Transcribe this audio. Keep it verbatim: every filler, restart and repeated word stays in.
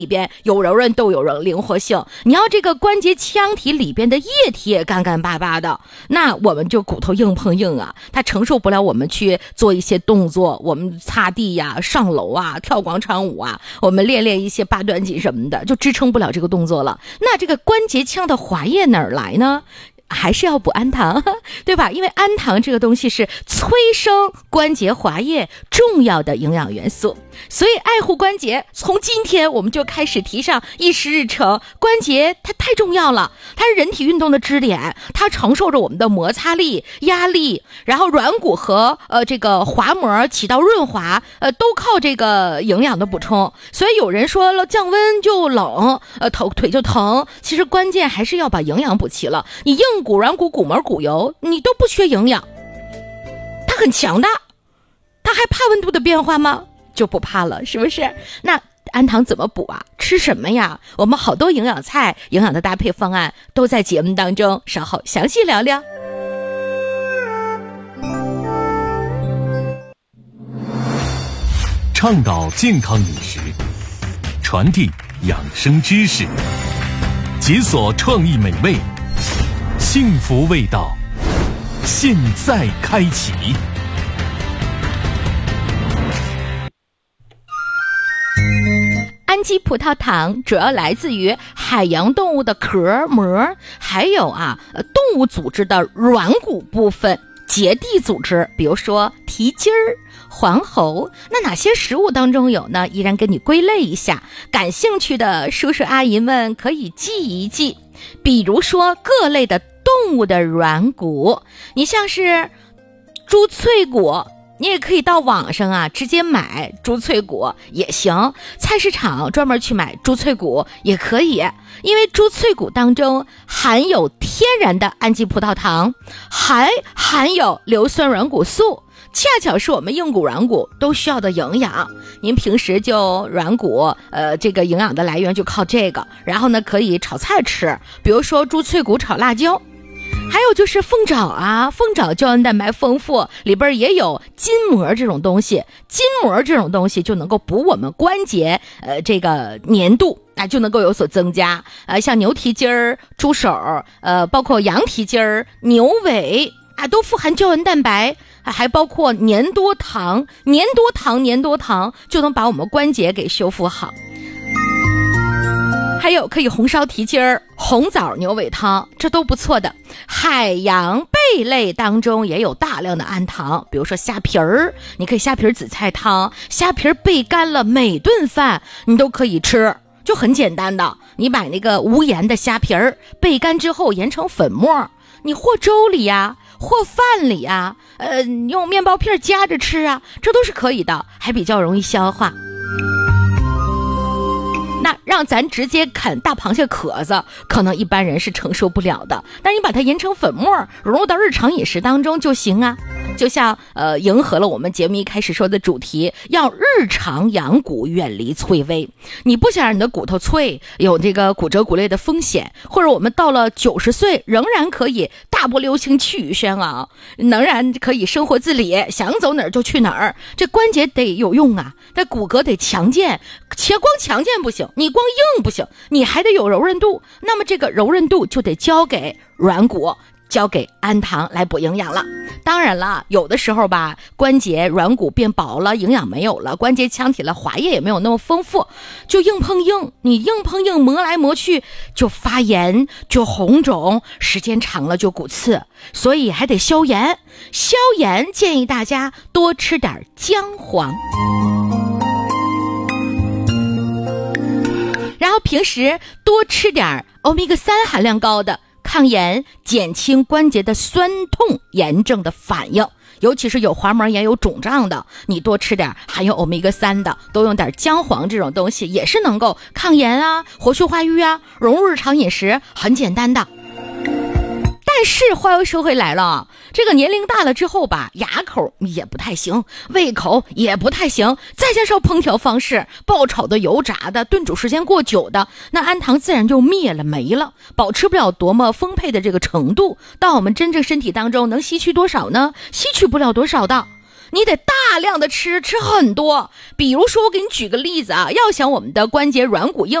里边有柔韧度，有灵活性。你要这个关节腔体里边的液体也干干巴巴的，那我们就骨头硬碰硬啊，它承受不了我们去做一些动作，我们擦地呀、上楼啊、跳广场舞啊，我们练练一些八段锦什么的，就支撑不了这个动作了。那这个关节腔的滑液哪儿来呢？还是要补氨糖，对吧？因为氨糖这个东西是催生关节滑液重要的营养元素，所以爱护关节从今天我们就开始提上议事日程。关节它太重要了，它是人体运动的支点，它承受着我们的摩擦力、压力，然后软骨和呃这个滑膜起到润滑，呃都靠这个营养的补充。所以有人说了降温就冷，呃头腿就疼，其实关键还是要把营养补齐了。你硬骨、软骨、骨膜、骨油，你都不缺营养，它很强大，它还怕温度的变化吗？就不怕了，是不是？那氨糖怎么补啊？吃什么呀？我们好多营养菜、营养的搭配方案都在节目当中，稍后详细聊聊。 倡导健康饮食，传递养生知识，解锁创意美味，幸福味道，现在开启。 氨基葡萄糖主要来自于海洋动物的壳膜，还有啊动物组织的软骨部分、结缔组织，比如说蹄筋儿、黄喉。那哪些食物当中有呢？依然给你归类一下，感兴趣的叔叔阿姨们可以记一记。比如说各类的动物的软骨，你像是猪脆骨，你也可以到网上啊直接买猪脆骨也行，菜市场专门去买猪脆骨也可以，因为猪脆骨当中含有天然的氨基葡萄糖，还含有硫酸软骨素，恰巧是我们硬骨软骨都需要的营养。您平时就软骨呃，这个营养的来源就靠这个，然后呢可以炒菜吃，比如说猪脆骨炒辣椒。还有就是凤爪啊，凤爪胶原蛋白丰富，里边也有筋膜这种东西，筋膜这种东西就能够补我们关节呃这个粘度啊，就能够有所增加。呃，像牛蹄筋儿、猪手，呃，包括羊蹄筋儿、牛尾啊，都富含胶原蛋白，还包括粘多糖，粘多糖，粘多糖就能把我们关节给修复好。还有可以红烧蹄筋儿、红枣牛尾汤，这都不错的。海洋贝类当中也有大量的氨糖，比如说虾皮儿，你可以虾皮儿紫菜汤，虾皮儿焙干了，每顿饭你都可以吃，就很简单的。你买那个无盐的虾皮儿，焙干之后研成粉末，你和粥里呀、和饭里呀，呃，用面包片夹着吃啊，这都是可以的，还比较容易消化。那让咱直接啃大螃蟹壳子，可能一般人是承受不了的，但是你把它研成粉末，融入到日常饮食当中就行啊。就像呃，迎合了我们节目一开始说的主题，要日常养骨，远离脆微。你不想让你的骨头脆，有这个骨折骨裂的风险，或者我们到了九十岁仍然可以大步流星气宇轩昂，仍然可以生活自理，想走哪儿就去哪儿。这关节得有用啊，但骨骼得强健，且光强健不行，你光硬不行，你还得有柔韧度。那么这个柔韧度就得交给软骨，交给氨糖来补营养了。当然了，有的时候吧，关节软骨变薄了，营养没有了，关节腔体了，滑液也没有那么丰富，就硬碰硬，你硬碰硬磨来磨去就发炎，就红肿，时间长了就骨刺，所以还得消炎。消炎建议大家多吃点姜黄，然后平时多吃点欧米伽三含量高的，抗炎，减轻关节的酸痛炎症的反应，尤其是有滑膜炎有肿胀的，你多吃点含有欧米伽三的，多用点姜黄这种东西，也是能够抗炎啊，活血化瘀啊，融入日常饮食，很简单的。但是话又说回来了，这个年龄大了之后吧，牙口也不太行，胃口也不太行，再加上烹调方式爆炒的、油炸的、炖煮时间过久的，那氨糖自然就灭了没了，保持不了多么丰沛的这个程度。到我们真正身体当中能吸取多少呢？吸取不了多少的。 你得大量的吃，吃很多。比如说我给你举个例子啊，要想我们的关节软骨硬